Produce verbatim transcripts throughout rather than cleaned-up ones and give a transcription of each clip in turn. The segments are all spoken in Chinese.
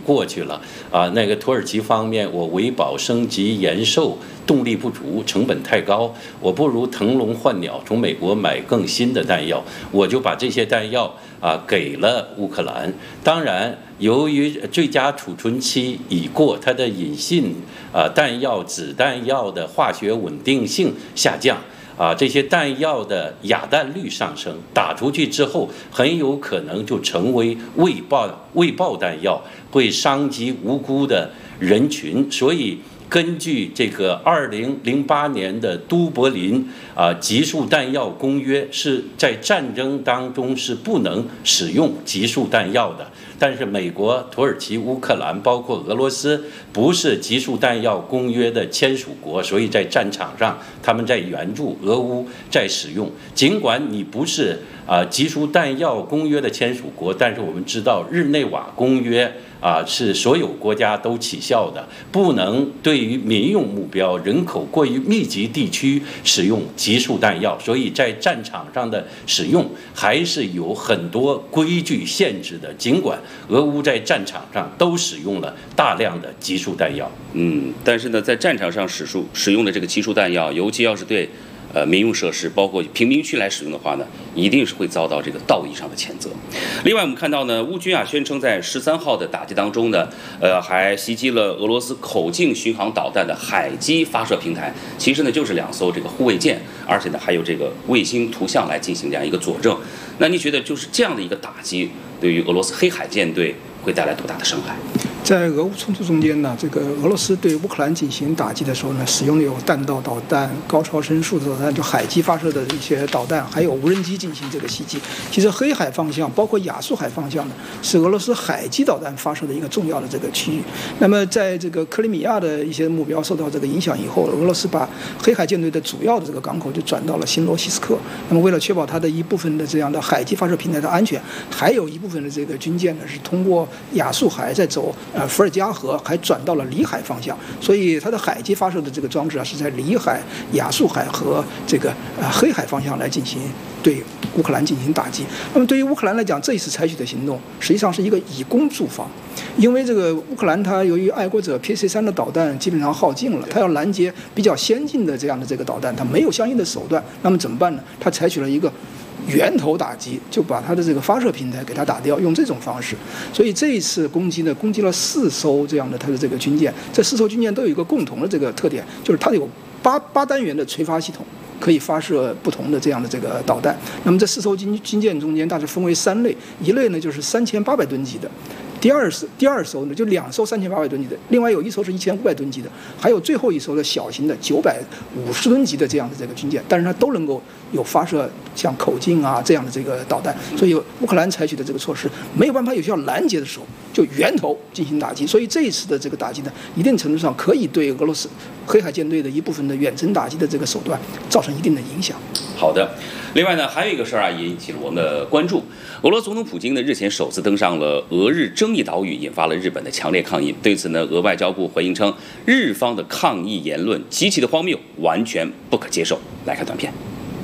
过去了啊。那个土耳其方面，我维保升级延寿动力不足，成本太高，我不如腾笼换鸟，从美国买更新的弹药，我就把这些弹药啊给了乌克兰。当然，由于最佳储存期已过，它的引信啊弹药、子弹药的化学稳定性下降。啊，这些弹药的哑弹率上升，打出去之后很有可能就成为未爆未爆弹药，会伤及无辜的人群。所以，根据这个二零零八年的都柏林啊集束弹药公约，是在战争当中是不能使用集束弹药的。但是美国、土耳其、乌克兰，包括俄罗斯，不是集束弹药公约的签署国，所以在战场上他们在援助俄乌在使用。尽管你不是啊集束弹药公约的签署国，但是我们知道日内瓦公约啊是所有国家都起效的，不能对于民用目标、人口过于密集地区使用集束弹药，所以在战场上的使用还是有很多规矩限制的。尽管俄乌在战场上都使用了大量的集束弹药， 嗯，但是呢，在战场上使用使用的这个集束弹药，尤其要是对呃民用设施，包括平民区来使用的话呢，一定是会遭到这个道义上的谴责。另外，我们看到呢，乌军啊宣称在十三号的打击当中呢，呃，还袭击了俄罗斯口径巡航导弹的海基发射平台，其实呢就是两艘这个护卫舰，而且呢还有这个卫星图像来进行这样一个佐证。那你觉得就是这样的一个打击，对于俄罗斯黑海舰队会带来多大的伤害？ 在俄乌冲突中间呢，这个俄罗斯对乌克兰进行打击的时候呢，使用的有弹道导弹、高超声速导弹，就海基发射的一些导弹，还有无人机进行这个袭击。其实黑海方向，包括亚速海方向呢，是俄罗斯海基导弹发射的一个重要的这个区域。那么，在这个克里米亚的一些目标受到这个影响以后，俄罗斯把黑海舰队的主要的这个港口就转到了新罗西斯克。那么，为了确保它的一部分的这样的海基发射平台的安全，还有一部分的这个军舰呢是通过亚速海在走。呃，伏尔加河还转到了里海方向，所以它的海基发射的这个装置啊，是在里海、亚速海和这个呃黑海方向来进行对乌克兰进行打击。那么对于乌克兰来讲，这一次采取的行动实际上是一个以攻助防，因为这个乌克兰它由于爱国者 P C 三的导弹基本上耗尽了，它要拦截比较先进的这样的这个导弹，它没有相应的手段，那么怎么办呢？它采取了一个源头打击，就把它的这个发射平台给它打掉，用这种方式。所以这一次攻击呢，攻击了四艘这样的它的这个军舰，这四艘军舰都有一个共同的这个特点，就是它有八八单元的垂发系统，可以发射不同的这样的这个导弹。那么这四艘军军舰中间大致分为三类，一类呢就是三千八百吨级的。第二艘第二艘呢，就两艘三千八百吨级的，另外有一艘是一千五百吨级的，还有最后一艘的小型的九百五十吨级的这样的这个军舰，但是它都能够有发射像口径啊这样的这个导弹，所以乌克兰采取的这个措施没有办法有效拦截的时候，就源头进行打击。所以这一次的这个打击呢，一定程度上可以对俄罗斯黑海舰队的一部分的远程打击的这个手段造成一定的影响。 好的，另外呢，还有一个事儿啊，也引起了我们的关注。俄罗斯总统普京呢日前首次登上了俄日争议岛屿，引发了日本的强烈抗议。对此呢，俄外交部回应称，日方的抗议言论极其的荒谬，完全不可接受。来看短片。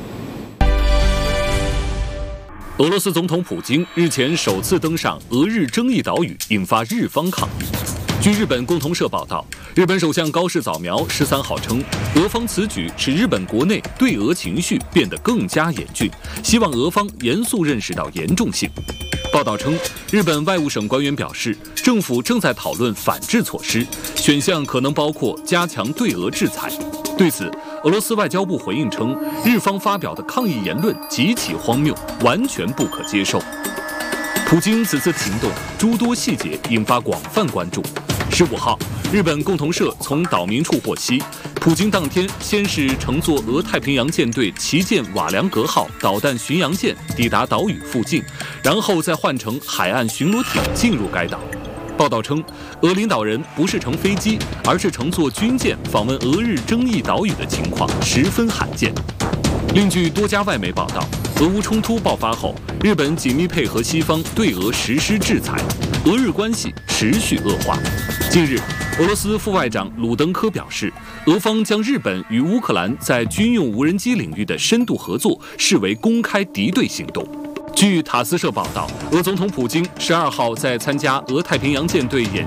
俄罗斯总统普京日前首次登上俄日争议岛屿，引发日方抗议。据日本共同社报道，日本首相高市早苗十三号称，俄方此举使日本国内对俄情绪变得更加严峻，希望俄方严肃认识到严重性。报道称，日本外务省官员表示，政府正在讨论反制措施，选项可能包括加强对俄制裁。对此，俄罗斯外交部回应称，日方发表的抗议言论极其荒谬，完全不可接受。普京此次行动诸多细节引发广泛关注。十五号，日本共同社从岛民处获悉，普京当天先是乘坐俄太平洋舰队旗舰瓦良格号导弹巡洋舰抵达岛屿附近，然后再换乘海岸巡逻艇进入该岛。报道称，俄领导人不是乘飞机，而是乘坐军舰访问俄日争议岛屿的情况十分罕见。另据多家外媒报道，俄乌冲突爆发后，日本紧密配合西方对俄实施制裁，俄日关系持续恶化。近日，俄罗斯副外长鲁登科表示，俄方将日本与乌克兰在军用无人机领域的深度合作视为公开敌对行动。据塔斯社报道，俄总统普京十二号在参加俄太平洋舰队演